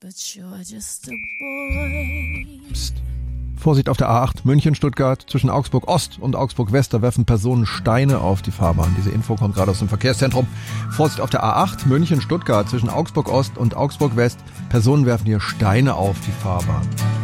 but you're just a boy. Psst. Vorsicht auf der A8 München-Stuttgart zwischen Augsburg-Ost und Augsburg-West. Da werfen Personen Steine auf die Fahrbahn. Diese Info kommt gerade aus dem Verkehrszentrum. Vorsicht auf der A8 München-Stuttgart zwischen Augsburg-Ost und Augsburg-West. Personen werfen hier Steine auf die Fahrbahn.